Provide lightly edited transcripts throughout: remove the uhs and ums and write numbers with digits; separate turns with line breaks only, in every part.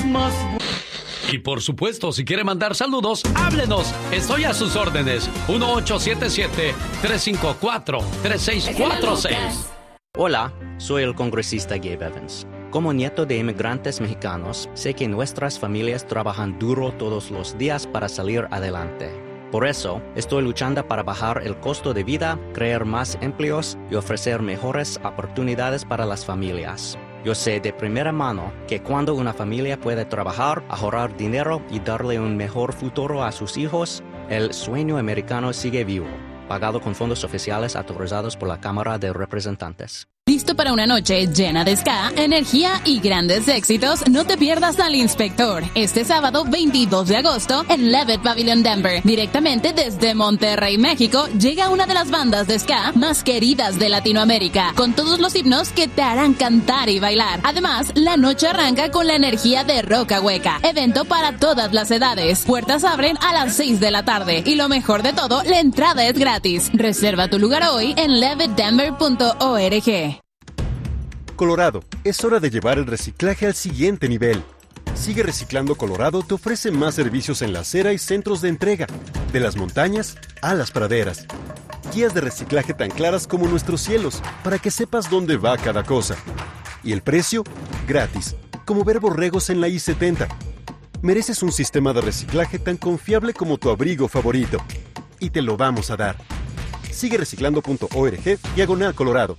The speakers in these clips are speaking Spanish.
más.
Y por supuesto, si quiere mandar saludos, háblenos. Estoy a sus órdenes. 1877-354-3646.
Hola, soy el congresista Gabe Evans. Como nieto de inmigrantes mexicanos, sé que nuestras familias trabajan duro todos los días para salir adelante. Por eso, estoy luchando para bajar el costo de vida, crear más empleos y ofrecer mejores oportunidades para las familias. Yo sé de primera mano que cuando una familia puede trabajar, ahorrar dinero y darle un mejor futuro a sus hijos, el sueño americano sigue vivo, pagado con fondos oficiales autorizados por la Cámara de Representantes.
¿Listo para una noche llena de ska, energía y grandes éxitos? No te pierdas al Inspector este sábado 22 de agosto en Levitt Pavilion Denver. Directamente desde Monterrey, México, llega una de las bandas de ska más queridas de Latinoamérica, con todos los himnos que te harán cantar y bailar. Además, la noche arranca con la energía de Roca Hueca, evento para todas las edades. Puertas abren a las 6 de la tarde y lo mejor de todo, la entrada es gratis. Reserva tu lugar hoy en levittdenver.org.
Colorado, es hora de llevar el reciclaje al siguiente nivel. Sigue Reciclando Colorado te ofrece más servicios en la acera y centros de entrega, de las montañas a las praderas. Guías de reciclaje tan claras como nuestros cielos, para que sepas dónde va cada cosa. Y el precio, gratis, como ver borregos en la I-70. Mereces un sistema de reciclaje tan confiable como tu abrigo favorito. Y te lo vamos a dar. Sigue reciclando.org/Colorado.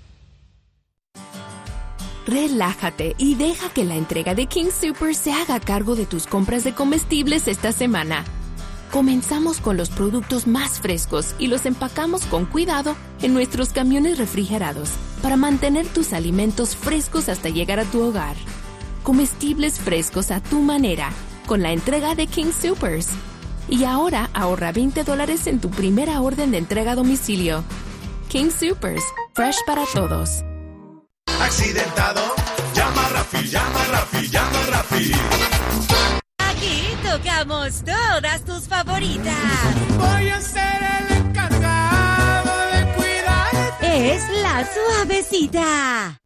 Relájate y deja que la entrega de King Soopers se haga cargo de tus compras de comestibles esta semana. Comenzamos con los productos más frescos y los empacamos con cuidado en nuestros camiones refrigerados para mantener tus alimentos frescos hasta llegar a tu hogar. Comestibles frescos a tu manera con la entrega de King Soopers. Y ahora ahorra $20 en tu primera orden de entrega a domicilio. King Soopers, fresh para todos.
Accidentado, llama a Rafi, llama a Rafi, llama a Rafi.
Aquí tocamos todas tus favoritas.
Voy a ser el encargado de cuidarte.
Es La Suavecita.